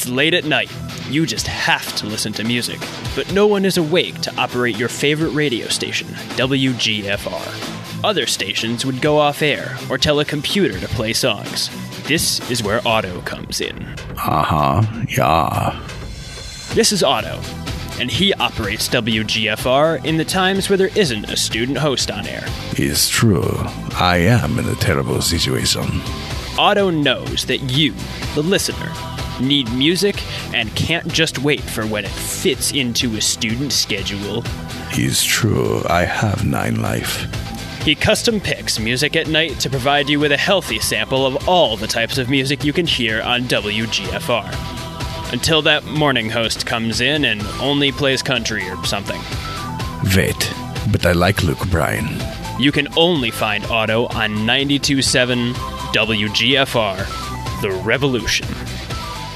It's late at night. You just have to listen to music. But no one is awake to operate your favorite radio station, WGFR. Other stations would go off air or tell a computer to play songs. This is where Otto comes in. Yeah. This is Otto, and he operates WGFR in the times where there isn't a student host on air. It's true. I am in a terrible situation. Otto knows that you, the listener, need music and can't just wait for when it fits into a student schedule. It's true. I have 9 life. He custom picks music at night to provide you with a healthy sample of all the types of music you can hear on WGFR. Until that morning host comes in and only plays country or something. Wait, but I like Luke Bryan. You can only find Otto on 92.7 WGFR, The Revolution.